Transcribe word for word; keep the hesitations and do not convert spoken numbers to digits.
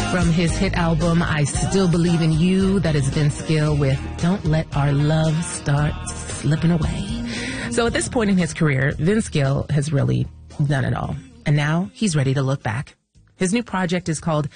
From his hit album, I Still Believe in You, that is Vince Gill with Don't Let Our Love Start Slipping Away. So at this point in his career, Vince Gill has really done it all. And now he's ready to look back. His new project is called